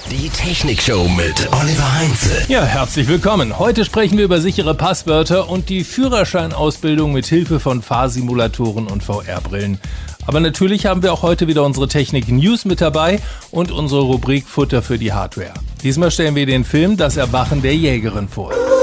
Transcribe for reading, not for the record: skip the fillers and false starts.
Die Technikshow mit Oliver Heinze. Ja, herzlich willkommen. Heute sprechen wir über sichere Passwörter und die Führerscheinausbildung mit Hilfe von Fahrsimulatoren und VR-Brillen. Aber natürlich haben wir auch heute wieder unsere Technik-News mit dabei und unsere Rubrik Futter für die Hardware. Diesmal stellen wir den Film Das Erwachen der Jägerin vor.